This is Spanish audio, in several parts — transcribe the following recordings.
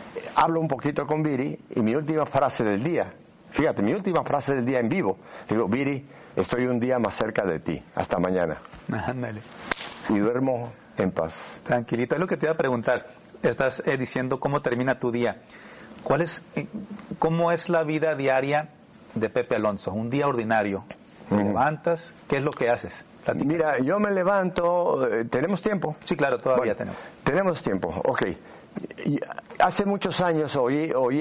hablo un poquito con Viri y mi última frase del día, fíjate, mi última frase del día en vivo, digo, Viri, estoy un día más cerca de ti, hasta mañana. Ándale. Y duermo en paz. Tranquilito, es lo que te iba a preguntar. Estás diciendo cómo termina tu día. ¿Cómo es la vida diaria de Pepe Alonso? Un día ordinario. ¿Te levantas? ¿Qué es lo que haces? Platícame. Mira, yo me levanto, ¿tenemos tiempo? Sí, claro, todavía Bueno, tenemos. Tenemos tiempo, ok. Hace muchos años oí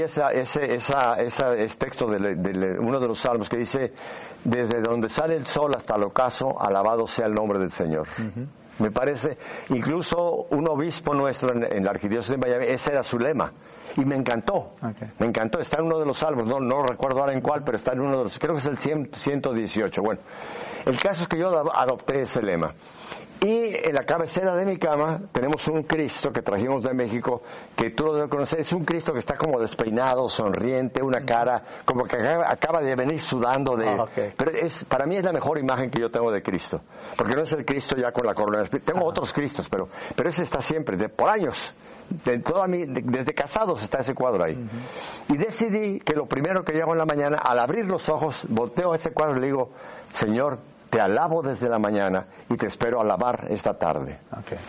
ese texto de uno de los salmos que dice, desde donde sale el sol hasta el ocaso, alabado sea el nombre del Señor. Me parece, incluso un obispo nuestro en la arquidiócesis de Miami, ese era su lema. Y me encantó, me encantó, está en uno de los salmos, no recuerdo ahora en cuál, pero está en uno de los, creo que es el 118. Bueno, el caso es que yo adopté ese lema. Y en la cabecera de mi cama tenemos un Cristo que trajimos de México, que tú lo debes conocer, es un Cristo que está como despeinado, sonriente, una cara como que acaba de venir sudando de... Pero para mí es la mejor imagen que yo tengo de Cristo, porque no es el Cristo ya con la corona. Tengo otros Cristos, pero ese está siempre, por años. Desde casados está ese cuadro ahí. Y decidí que lo primero que yo hago en la mañana, al abrir los ojos, volteo a ese cuadro y le digo, Señor, te alabo desde la mañana y te espero alabar esta tarde.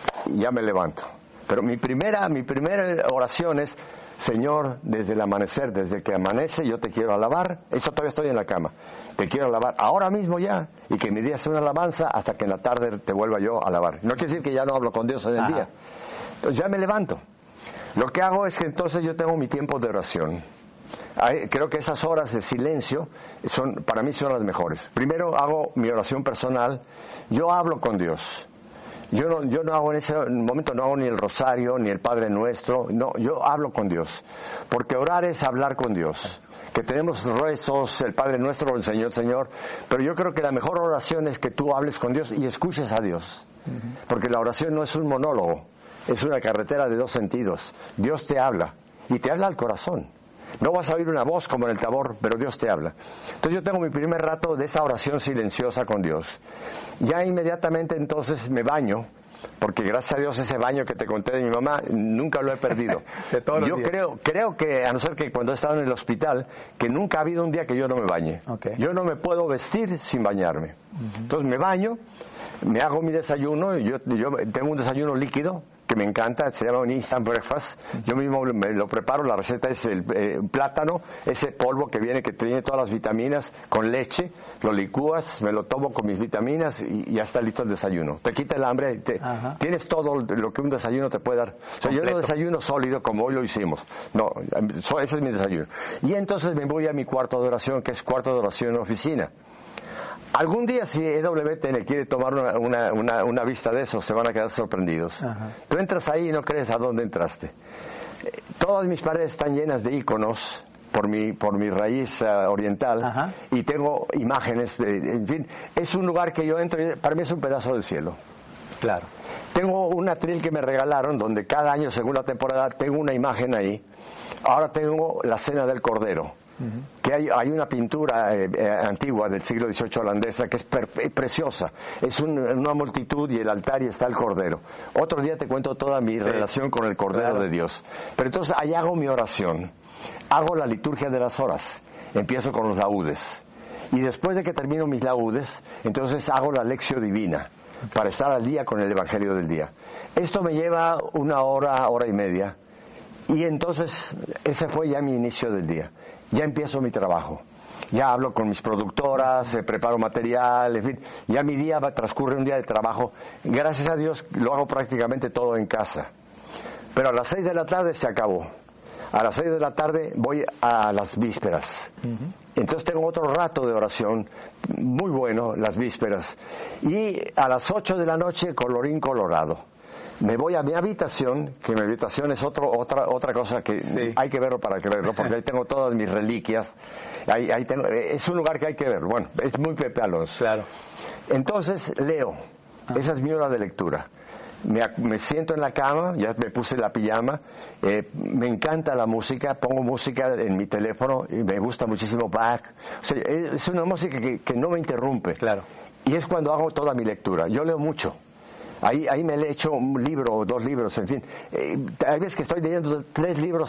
Y ya me levanto. Pero mi primera oración es, Señor, desde el amanecer, desde que amanece, yo te quiero alabar. Eso todavía estoy en la cama. Te quiero alabar ahora mismo ya, y que mi día sea una alabanza hasta que en la tarde te vuelva yo a alabar. No quiere decir que ya no hablo con Dios en el día. Entonces ya me levanto. Lo que hago es que entonces yo tengo mi tiempo de oración. Creo que esas horas de silencio para mí son las mejores. Primero hago mi oración personal. Yo hablo con Dios. Yo no hago en ese momento, no hago ni el rosario ni el Padre Nuestro. No, yo hablo con Dios, porque orar es hablar con Dios. Que tenemos rezos, el Padre Nuestro lo enseñó el Señor, pero yo creo que la mejor oración es que tú hables con Dios y escuches a Dios, porque la oración no es un monólogo, es una carretera de dos sentidos. Dios te habla y te habla al corazón. No vas a oír una voz como en el Tabor, pero Dios te habla. Entonces yo tengo mi primer rato de esa oración silenciosa con Dios. Ya inmediatamente entonces me baño, porque gracias a Dios ese baño que te conté de mi mamá nunca lo he perdido. Yo creo que, a no ser que cuando he estado en el hospital, que nunca ha habido un día que yo no me bañe. Yo no me puedo vestir sin bañarme. Entonces me baño, me hago mi desayuno, yo tengo un desayuno líquido que me encanta, se llama un instant breakfast. Yo mismo me lo preparo, la receta es el plátano, ese polvo que viene, que tiene todas las vitaminas, con leche, lo licúas, me lo tomo con mis vitaminas y ya está listo el desayuno. Te quita el hambre, tienes todo lo que un desayuno te puede dar. O sea, yo no desayuno sólido como hoy lo hicimos, no, ese es mi desayuno. Y entonces me voy a mi cuarto de oración, que es cuarto de oración en oficina. Algún día si EWTN quiere tomar una vista de eso, se van a quedar sorprendidos. Tú entras ahí y no crees a dónde entraste. Todas mis paredes están llenas de íconos por mi raíz oriental, y tengo imágenes, en fin, es un lugar que yo entro y para mí es un pedazo del cielo. Claro. Tengo un atril que me regalaron donde cada año, según la temporada, tengo una imagen ahí. Ahora tengo la Cena del Cordero. Que hay una pintura antigua del siglo XVIII holandesa que es preciosa. Es una multitud y el altar y está el Cordero. Otro día te cuento toda mi relación con el Cordero de Dios. Pero entonces ahí hago mi oración. Hago la liturgia de las horas. Empiezo con los laudes. Y después de que termino mis laudes, entonces hago la lección divina para estar al día con el Evangelio del día. Esto me lleva una hora, hora y media. Y entonces ese fue ya mi inicio del día. Ya empiezo mi trabajo. Ya hablo con mis productoras, preparo material, en fin. Ya mi día transcurre un día de trabajo. Gracias a Dios lo hago prácticamente todo en casa. Pero a las 6 de la tarde se acabó. A las 6 de la tarde voy a las vísperas. Entonces tengo otro rato de oración muy bueno, las vísperas. Y a las 8 de la noche, colorín colorado. Me voy a mi habitación, que mi habitación es otra cosa que hay que verlo para que verlo, porque ahí tengo todas mis reliquias. Ahí tengo, es un lugar que hay que ver. Bueno, es muy Pepe Alonso. Claro. Entonces leo. Esa es mi hora de lectura. Me siento en la cama, ya me puse la pijama, me encanta la música, pongo música en mi teléfono y me gusta muchísimo Bach. O sea, es una música que no me interrumpe. Claro. Y es cuando hago toda mi lectura. Yo leo mucho. Ahí me he hecho un libro o 2 libros, en fin. Hay veces que estoy leyendo 3 libros